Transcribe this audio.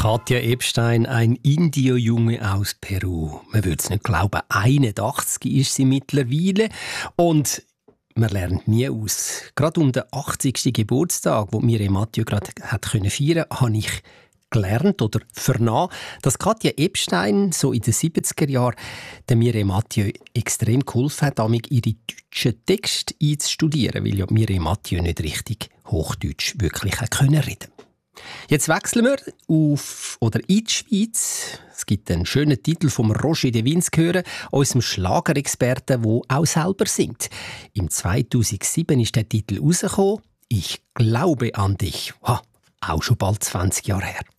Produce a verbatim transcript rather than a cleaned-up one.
Katja Epstein, ein Indio-Junge aus Peru. Man würde es nicht glauben, einundachtzig ist sie mittlerweile. Und man lernt nie aus. Gerade um den achtzigsten Geburtstag, den Mireille Mathieu gerade hat feiern konnte, habe ich gelernt oder vernommen, dass Katja Epstein so in den siebziger Jahren der Mireille Mathieu extrem geholfen hat, damit ihre deutschen Texte einzustudieren, weil ja Mireille Mathieu nicht richtig Hochdeutsch wirklich reden konnte. Jetzt wechseln wir auf oder in die Schweiz. Es gibt einen schönen Titel vom Roger de Vins gehören, unserem Schlagerexperten, der auch selber singt. Im zweitausendsieben ist der Titel rausgekommen. «Ich glaube an dich». Ha, auch schon bald zwanzig Jahre her.